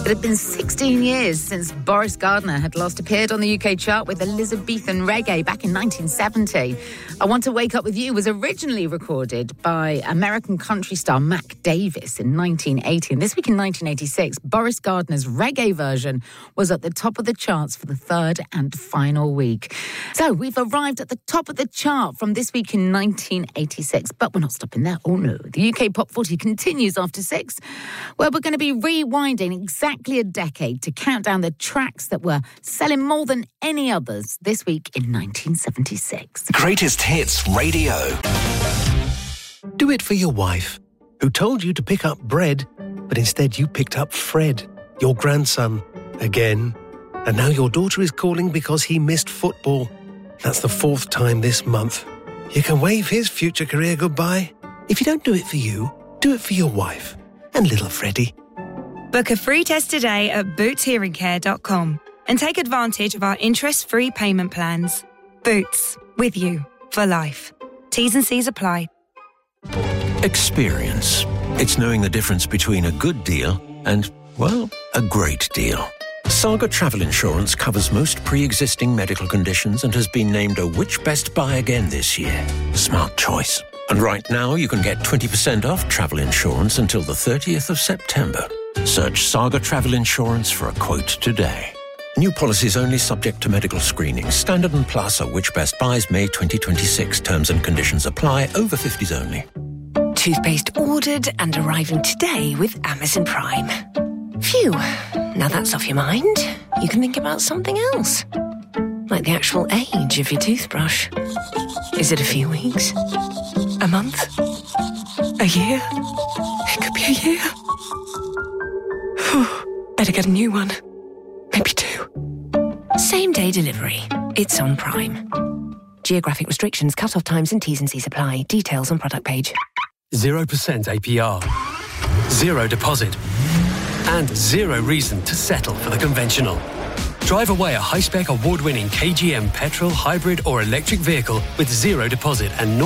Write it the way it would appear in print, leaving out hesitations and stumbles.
It had been 16 years since Boris Gardner had last appeared on the UK chart with Elizabethan reggae back in 1970. I Want to Wake Up With You was originally recorded by American country star Mac Davis in 1980. And this week in 1986, Boris Gardner's reggae version was at the top of the charts for the third and final week. So we've arrived at the top of the chart from this week in 1986. But we're not stopping there. Oh no, the UK Pop 40 continues after 6, where we're going to be rewinding exactly a decade to count down the tracks that were selling more than any others this week in 1976. Greatest Hits Radio. Do it for your wife, who told you to pick up bread, but instead you picked up Fred, your grandson, again. And now your daughter is calling because he missed football. That's the 4th time this month. You can wave his future career goodbye. If you don't do it for you, do it for your wife and little Freddie. Book a free test today at bootshearingcare.com and take advantage of our interest-free payment plans. Boots, with you for life. T's and C's apply. Experience. It's knowing the difference between a good deal and, well, a great deal. Saga Travel Insurance covers most pre-existing medical conditions and has been named a Which Best Buy again this year. Smart choice. And right now you can get 20% off travel insurance until the 30th of September. Search Saga Travel Insurance for a quote today. New policies only subject to medical screening. Standard and Plus are Which Best Buys May 2026. Terms and conditions apply. Over 50s only. Toothpaste ordered and arriving today with Amazon Prime. Phew, now that's off your mind. You can think about something else. Like the actual age of your toothbrush. Is it a few weeks? A month? A year? It could be a year. Better get a new one. Maybe 2. Same-day delivery. It's on Prime. Geographic restrictions, cut-off times and T's and C's apply. Details on product page. 0% APR. 0 deposit. And 0 reason to settle for the conventional. Drive away a high-spec award-winning KGM petrol, hybrid or electric vehicle with 0 deposit and